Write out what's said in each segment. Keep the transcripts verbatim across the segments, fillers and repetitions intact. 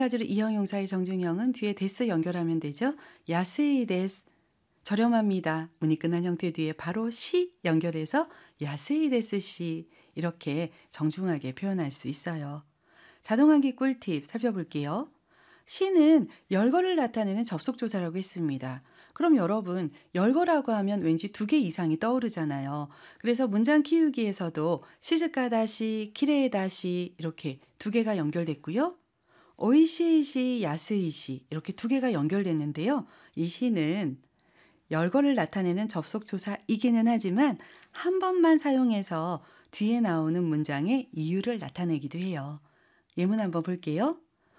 가지로 이형용사의 정중형은 뒤에 데스 연결하면 되죠. 야스이 데스. 저렴합니다. 문이 끝난 형태 뒤에 바로 시 연결해서 야스이 데스 시. 이렇게 정중하게 표현할 수 있어요. 자동환기 꿀팁 살펴볼게요. 시는 열거를 나타내는 접속조사라고 했습니다. 그럼 여러분, 열거라고 하면 왠지 두 개 이상이 떠오르잖아요. 그래서 문장 키우기에서도 시즈카다시, 키레이다시 이렇게 두 개가 연결됐고요. 오이시이시, 야스이시 이렇게 두 개가 연결됐는데요. 이 시는 열거를 나타내는 접속조사이기는 하지만 한 번만 사용해서 뒤에 나오는 문장의 이유를 나타내기도 해요. 예문 한번 볼게요.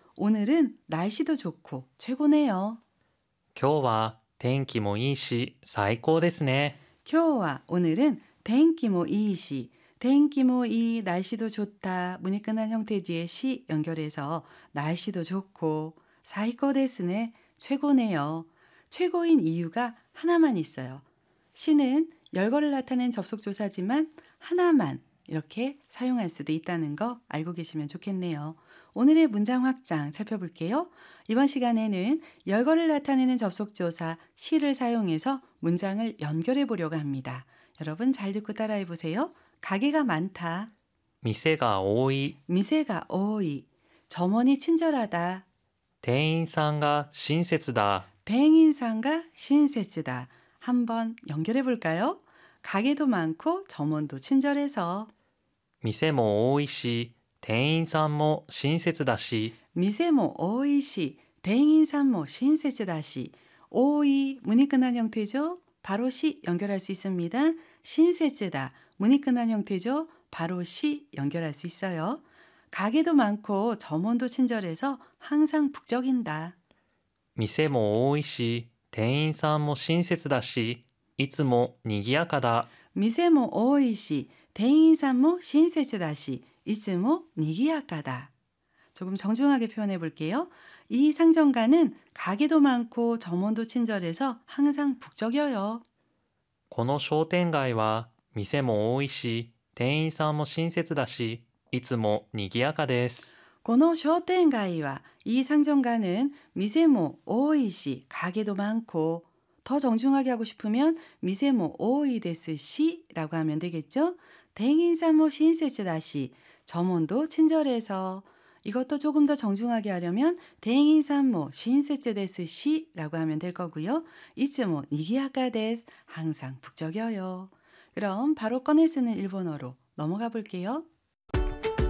오늘은 날씨도 좋고 최고네요. 今日は天気もいいし最高ですね。 今日は 오늘은 텐키모 이시, 텐키모 이 날씨도 좋다. 문이 끝난 형태 뒤에 시 연결해서 날씨도 좋고 사이코 데스네 최고네요. 최고인 이유가 하나만 있어요. 시는 열거를 나타낸 접속조사지만 하나만 이렇게 사용할 수도 있다는 거 알고 계시면 좋겠네요. 오늘의 문장 확장 살펴볼게요. 이번 시간에는 열거를 나타내는 접속조사 시를 사용해서 문장을 연결해 보려고 합니다. 여러분 잘 듣고 따라해 보세요. 가게가 많다. 店が多い。 미세가 오이. 점원이 친절하다. 店員さんが親切だ。 대인상가 신세츠다. 한번 연결해 볼까요? 가게도 많고 점원도 친절해서 店も多いし、店員さんも親切だし、 미세모 오이시 대인산모 신세츠다시. 오이 문이 끝난 형태죠. 바로 시 연결할 수 있습니다. 신세츠다 문이 끝난 형태죠. 바로 시 연결할 수 있어요. 가게도 많고 점원도 친절해서 항상 북적인다. 店も多いし、店員さんも親切だし、いつも賑やかだ。 미세모 오이시 대인산모 신세츠다시. 이츠모 니기야카다. 조금 정중하게 표현해 볼게요. 이 상점가는 가게도 많고 점원도 친절해서 항상 북적여요. この商店街は店も多いし、店員さんも親切だし、いつも賑やかです。 고노 쇼텐가이와 이 상점가는 미세모 오이시 가게도 많고 더 정중하게 하고 싶으면 미세모 오이 데스 시라고 하면 되겠죠. 댕인사모 신세츠다시 점원도 친절해서 이것도 조금 더 정중하게 하려면 댕인사모 신세츠 데스 시라고 하면 될 거고요. 이츠모 니기야카 데스 항상 북적여요. 그럼 바로 꺼내 쓰는 일본어로 넘어가 볼게요.